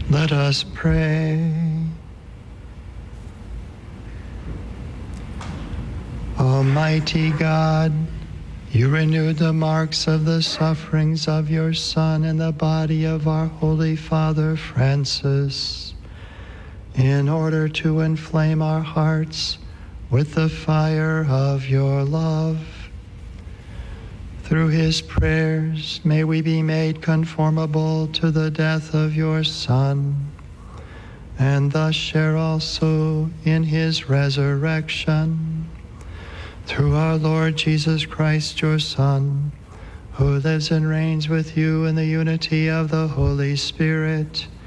Let us pray. Almighty God, you renewed the marks of the sufferings of your Son in the body of our Holy Father Francis, in order to inflame our hearts with the fire of your love. Through his prayers, may we be made conformable to the death of your Son, and thus share also in his resurrection. Through our Lord Jesus Christ, your Son, who lives and reigns with you in the unity of the Holy Spirit,